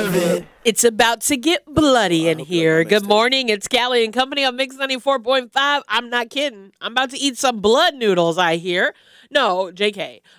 of it. It's about to get bloody in here. Good morning. It's Callie and Company on Mix 94.5. I'm not kidding. I'm about to eat some blood noodles, I hear. No, JK.